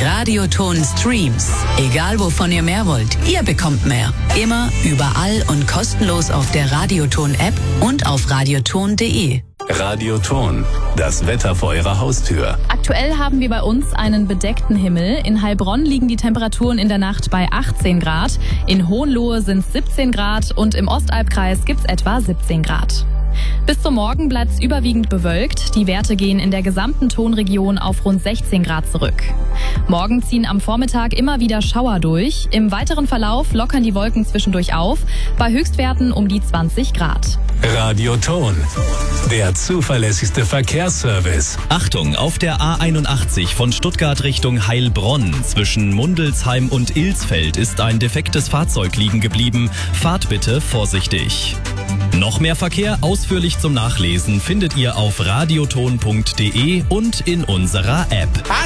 Radioton Streams. Egal wovon ihr mehr wollt, ihr bekommt mehr. Immer, überall und kostenlos auf der Radioton-App und auf radioton.de. Radioton, das Wetter vor Ihrer Haustür. Aktuell haben wir bei uns einen bedeckten Himmel. In Heilbronn liegen die Temperaturen in der Nacht bei 18 Grad. In Hohenlohe sind es 17 Grad und im Ostalbkreis gibt es etwa 17 Grad. Bis zum Morgen bleibt es überwiegend bewölkt. Die Werte gehen in der gesamten Tonregion auf rund 16 Grad zurück. Morgen ziehen am Vormittag immer wieder Schauer durch. Im weiteren Verlauf lockern die Wolken zwischendurch auf, bei Höchstwerten um die 20 Grad. Radioton, der zuverlässigste Verkehrsservice. Achtung, auf der A81 von Stuttgart Richtung Heilbronn zwischen Mundelsheim und Ilsfeld ist ein defektes Fahrzeug liegen geblieben. Fahrt bitte vorsichtig. Noch mehr Verkehr ausführlich zum Nachlesen findet ihr auf radioton.de und in unserer App.